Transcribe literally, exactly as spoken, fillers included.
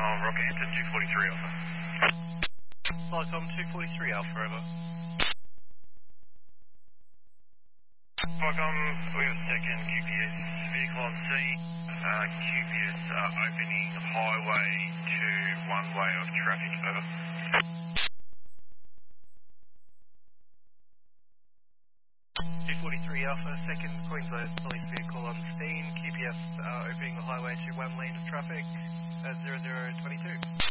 Um, Rockhampton two forty-three Alpha. Flycom two forty-three Alpha, over. Flycom, we have a second Q P S vehicle on scene. Uh, Q P S uh, opening highway to one way of traffic, over. two forty-three Alpha, second Queensland police vehicle on scene. Q P S uh, opening the highway to one lane of traffic at zero zero two two.